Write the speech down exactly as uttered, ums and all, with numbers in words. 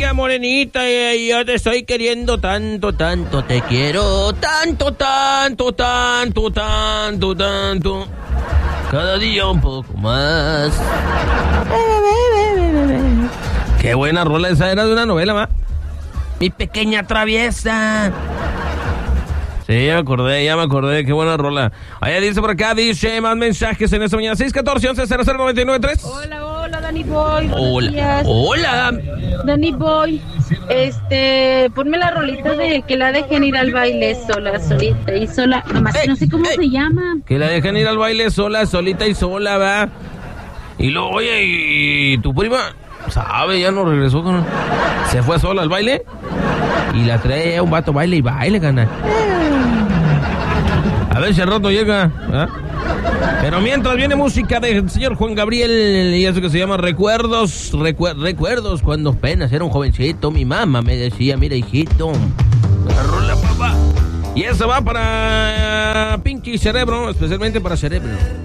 diga, morenita, eh, yo te estoy queriendo tanto, tanto, te quiero tanto, tanto, tanto, tanto, tanto. Cada día un poco más. Qué buena rola, esa era de una novela, ¿va? Mi pequeña traviesa. Sí, ya me acordé, ya me acordé, qué buena rola. Allá dice por acá, dice más mensajes en esta mañana. seis uno cuatro, once, cero cero, nueve nueve tres. Hola, hola, Danny Boy. Hola, días. hola. Danny Boy, este, ponme la rolita de que la dejen ir al baile sola, solita y sola. Nomás Ey, no sé cómo ey. se llama. Que la dejen ir al baile sola, solita y sola, va. Y luego, oye, y tu prima, sabe, ya no regresó con... Se fue sola al baile y la trae a un vato baile y baile, gana. A ver si al rato llega, ¿ah? Pero mientras viene música del señor Juan Gabriel y eso que se llama Recuerdos, recu- recuerdos cuando apenas era un jovencito. Mi mamá me decía, mira, hijito, rola, papá. Y eso va para Pinky Cerebro, especialmente para Cerebro.